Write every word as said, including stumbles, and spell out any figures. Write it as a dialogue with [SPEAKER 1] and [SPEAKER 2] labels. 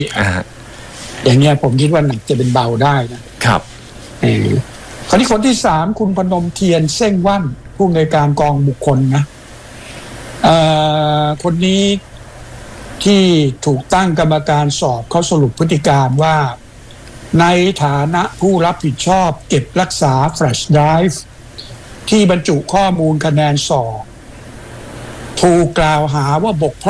[SPEAKER 1] อ่า
[SPEAKER 2] อย่างเงี้ยผมคิดว่าหนักจะเป็นเบาได้นะครับเออคราวนี้คนที่สามคุณพนมเทียนเส้งว่านผู้อำนวยการกองบุคคลนะเอ่อคนนี้ที่ถูกตั้งกรรมการสอบเขาสรุปพฤติการว่าในฐานะผู้รับผิดชอบเก็บรักษาแฟลชไดรฟ์ที่บรรจุข้อมูลคะแนนสอบถูกกล่าวหาว่าบกพร่อง